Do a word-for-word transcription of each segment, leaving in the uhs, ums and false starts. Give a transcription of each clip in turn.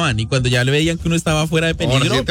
llamaban. Y cuando ya le veían que uno estaba fuera de peligro, sí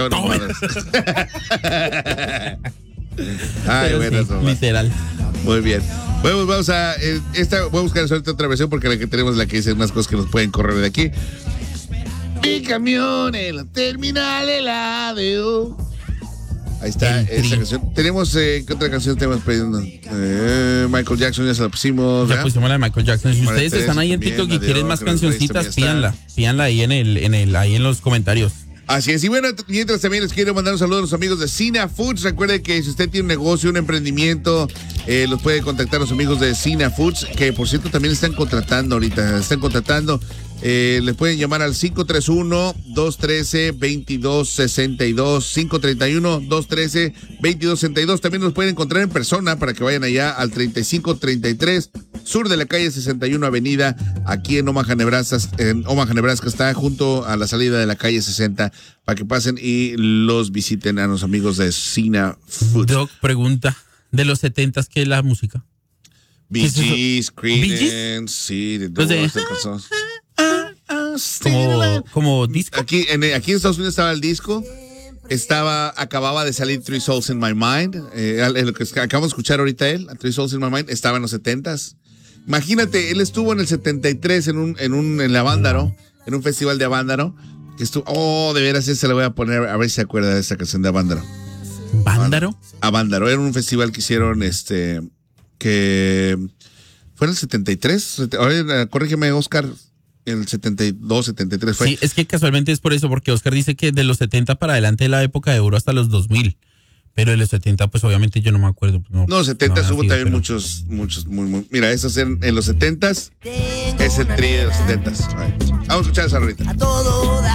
Ay, bueno, sí, literal. Muy bien. Bueno, vamos a eh, esta, voy a buscar suerte otra versión porque la que tenemos es la que dice unas cosas que nos pueden correr de aquí. Mi camión en la terminal helado. Ahí está esa canción. Tenemos, eh, ¿qué otra canción tenemos pidiendo? Eh, Michael Jackson, ya se la pusimos. Ya pusimos la de Michael Jackson. Si ustedes están ahí en TikTok y quieren más cancioncitas, pídanla. Pídanla ahí en el, en el, ahí en los comentarios. Así es, y bueno, mientras también les quiero mandar un saludo a los amigos de Sina Foods. Recuerden que si usted tiene un negocio, un emprendimiento, eh, los puede contactar los amigos de Sina Foods, que por cierto también están contratando ahorita, están contratando. Eh, les pueden llamar al cinco tres uno, dos uno tres, dos dos seis dos, cinco tres uno, dos uno tres, dos dos seis dos. También los pueden encontrar en persona para que vayan allá al treinta y cinco treinta y tres sur de la calle sesenta y uno Avenida, aquí en Omaha, Nebraska. En Omaha, Nebraska está junto a la salida de la calle sesenta para que pasen y los visiten a los amigos de Sina Foods. Doc pregunta, ¿de los setentas qué es la música? Bee Gees, Creedence, sí, de todos los personas. Como, como disco. Aquí en, aquí en Estados Unidos estaba el disco. Estaba, acababa de salir Three Souls in My Mind. Eh, lo que acabamos de escuchar ahorita él, Three Souls in My Mind, estaba en los setentas. Imagínate, él estuvo en el setenta y tres en un, en un, en la Avándaro, en un festival de Avándaro. Que estuvo, oh, de veras, esa le voy a poner, a ver si se acuerda de esa canción de Avándaro. ¿Vándaro? Avándaro, era un festival que hicieron, este, que fue en el setenta y tres. Ahora, corrígeme, Oscar. En el setenta y dos, setenta y tres fue. Sí, es que casualmente es por eso, porque Oscar dice que de los setenta para adelante de la época de oro hasta los dos mil. Pero de los setenta, pues obviamente yo no me acuerdo. No, no setenta no hubo sido, también pero... muchos, muchos, muy, muy. Mira, esos en, en los setentas, es el tri de los setentas. Vamos a escuchar esa rolita. A todo